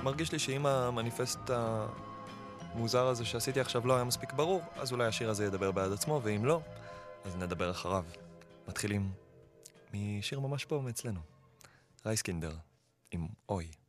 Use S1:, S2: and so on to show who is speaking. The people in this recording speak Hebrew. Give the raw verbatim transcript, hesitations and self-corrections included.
S1: מרגיש לי שאם המניפסט המוזר הזה שעשיתי עכשיו לא היה מספיק ברור, אז אולי השיר הזה ידבר בעד עצמו, ואם לא, אז נדבר אחריו. מתחילים משיר ממש פה מאצלנו. רייסקינדר עם אוי.